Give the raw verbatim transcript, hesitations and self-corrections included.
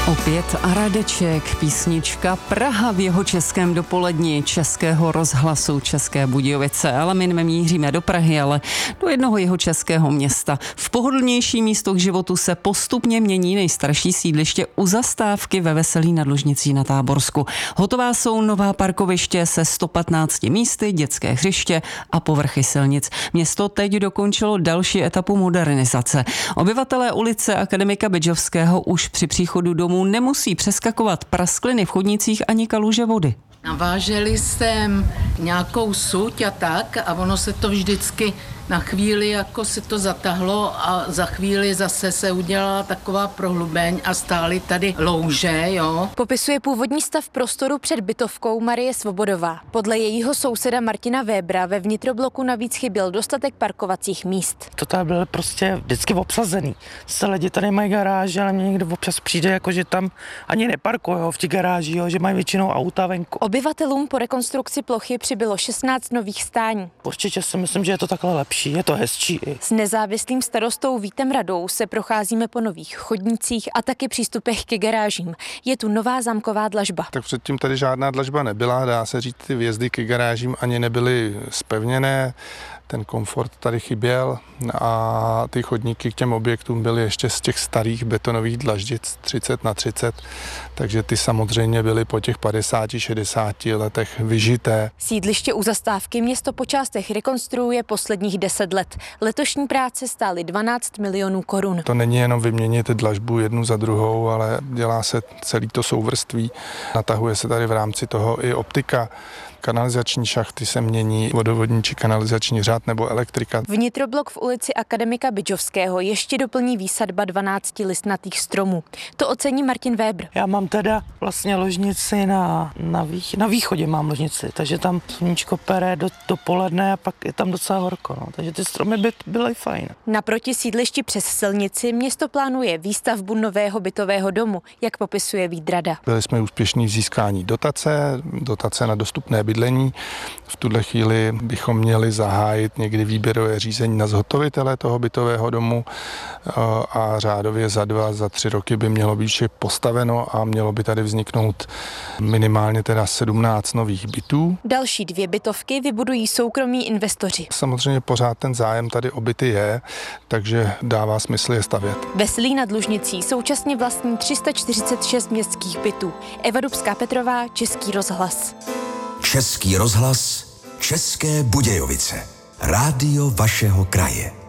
Opět a Radeček, písnička Praha v jeho českém dopoledni Českého rozhlasu České Budějovice. Ale my nemíříme do Prahy, ale do jednoho jeho českého města. V pohodlnější místo k životu se postupně mění nejstarší sídliště u zastávky ve Veselí nad Lužnicí na Táborsku. Hotová jsou nová parkoviště se sto patnácti místy, dětské hřiště a povrchy silnic. Město teď dokončilo další etapu modernizace. Obyvatelé ulice Akademika Bydžovského už při příchodu domů nemusí přeskakovat praskliny v chodnicích ani kaluže vody. Naváželi jsem nějakou suť a tak a ono se to vždycky na chvíli jako se to zatahlo a za chvíli zase se udělala taková prohlubeň a stály tady louže, jo. Popisuje původní stav prostoru před bytovkou Marie Svobodová. Podle jejího souseda Martina Webera ve vnitrobloku navíc chyběl dostatek parkovacích míst. To tady bylo prostě vždycky obsazený. Se lidi tady mají garáže, ale mě někdo občas přijde, jako že tam ani neparkujou v těch garážích, že mají většinou auta venku. Obyvatelům po rekonstrukci plochy přibylo šestnáct nových stání. Určitě si myslím, že je to takhle lepší. Je to hezčí. S nezávislým starostou Vítem Radou se procházíme po nových chodnících a taky přístupech ke garážím. Je tu nová zámková dlažba. Tak předtím tady žádná dlažba nebyla, dá se říct, ty vjezdy ke garážím ani nebyly zpevněné. Ten komfort tady chyběl a ty chodníky k těm objektům byly ještě z těch starých betonových dlaždic třicet na třicet, takže ty samozřejmě byly po těch padesáti šedesáti letech vyžité. Sídliště u zastávky město po částech rekonstruuje posledních deset let. Letošní práce stály dvanáct milionů korun. To není jenom vyměnit dlažbu jednu za druhou, ale dělá se celý to souvrství. Natahuje se tady v rámci toho i optika. Kanalizační šachty se mění, vodovodní či kanalizační řád nebo elektrika. Vnitroblok v ulici Akademika Bydžovského ještě doplní výsadba dvanácti listnatých stromů. To ocení Martin Weber. Já mám teda vlastně ložnici na, na, vých, na východě mám ložnici, takže tam sluníčko pere do, do poledne a pak je tam docela horko, no, takže ty stromy by byly fajn. Naproti sídlišti přes silnici město plánuje výstavbu nového bytového domu, jak popisuje Vít Rada. Byli jsme úspěšní v získání dotace, dotace na dostupné bydlení. V tuhle chvíli bychom měli zahájit někdy výběrové řízení na zhotovitele toho bytového domu a řádově za dva, za tři roky by mělo být vše postaveno a mělo by tady vzniknout minimálně teda sedmnáct nových bytů. Další dvě bytovky vybudují soukromí investoři. Samozřejmě pořád ten zájem tady o byty je, takže dává smysl je stavět. Veselí nad Lužnicí současně vlastní tři sta čtyřicet šest městských bytů. Eva Dubská-Petrová, Český rozhlas. Český rozhlas, České Budějovice. Rádio vašeho kraje.